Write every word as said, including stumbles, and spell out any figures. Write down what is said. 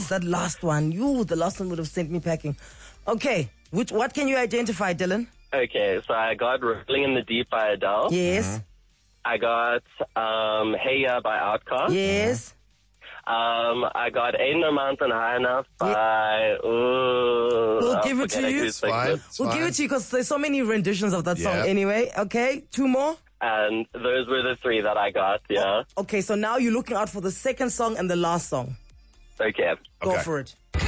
was that last one. You, the last one would have sent me packing. Okay, which what can you identify, Dylan? Okay, so I got Rolling in the Deep by Adele. Yes. Mm-hmm. I got um, Hey Ya by Outkast. Yes. Um, I got Ain't No Mountain High Enough by... Ooh, We'll I give it to forget you. who It's sings fine. it. It's We'll fine. give it to you because there's so many renditions of that song Yeah. anyway. Okay, two more. And those were the three that I got, yeah. Okay, so now you're looking out for the second song and the last song. Okay. Go Okay. for it.